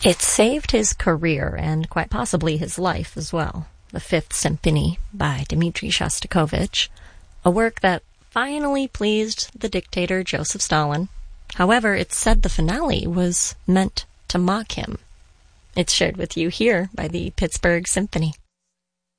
It saved his career and quite possibly his life as well. The Fifth Symphony by Dmitri Shostakovich, a work that finally pleased the dictator Joseph Stalin. However, it's said the finale was meant to mock him. It's shared with you here by the Pittsburgh Symphony.